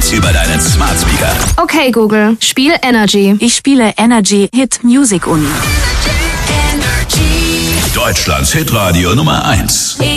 1 über deinen Smart Speaker. Okay, Google, spiel Energy. Ich spiele Energy Hit Music Uni. Deutschlands Hitradio Nummer 1.